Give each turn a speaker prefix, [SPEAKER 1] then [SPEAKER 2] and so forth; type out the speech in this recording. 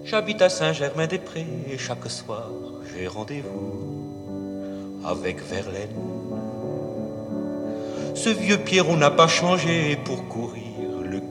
[SPEAKER 1] J'habite à Saint-Germain-des-Prés et chaque soir j'ai rendez-vous avec Verlaine. Ce vieux Pierrot n'a pas changé pour courir